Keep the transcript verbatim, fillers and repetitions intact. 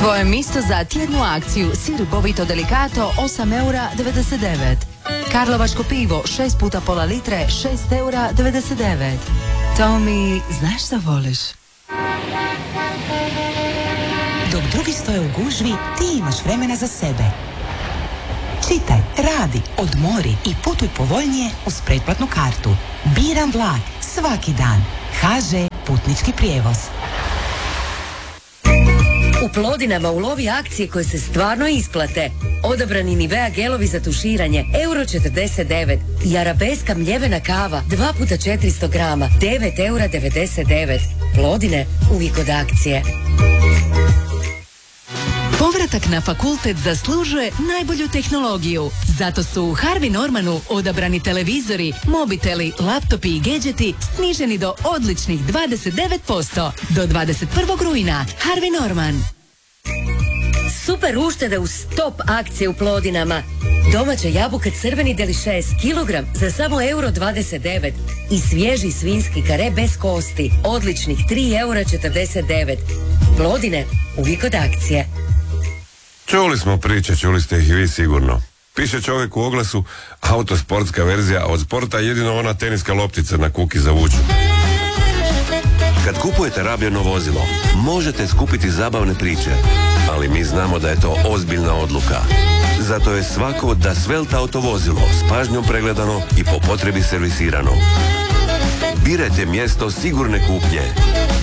Tvoje mjesto za tjednu akciju sir Bovito Delicato osam eura devedeset devet. Karlovačko pivo šest puta pola litre šest eura devedeset devet. Tomi, znaš što voliš? Dok drugi stoje u gužvi, ti imaš vremena za sebe. Čitaj, radi, odmori i putuj povoljnije uz pretplatnu kartu. Biram vlak svaki dan. ha že Putnički prijevoz. U Plodinama ulovi akcije koje se stvarno isplate. Odabrani Nivea gelovi za tuširanje, euro četrdeset devet. I arabeska mljevena kava, dva puta četiristo grama, devet eura devedeset devet. Plodine, uvijek od akcije. Povratak na fakultet zaslužuje najbolju tehnologiju. Zato su u Harvey Normanu odabrani televizori, mobiteli, laptopi i gadgeti sniženi do odličnih dvadeset devet posto. Do dvadeset prvog rujna. Harvey Norman. Super uštede u stop akcije u Plodinama. Domaća jabuka crveni delišes kilogram za samo euro dvadeset devet. I svježi svinski kare bez kosti. Odličnih tri eura četrdeset devet. Plodine, uvijek od akcije. Čuli smo priče, čuli ste ih i vi sigurno. Piše čovjek u oglasu, autosportska verzija, a od sporta jedino ona teniska loptica na kuki za vuču. Kad kupujete rabljeno vozilo, možete skupiti zabavne priče, ali mi znamo da je to ozbiljna odluka. Zato je svako Da Svelte autovozilo s pažnjom pregledano i po potrebi servisirano. Birajte mjesto sigurne kupnje.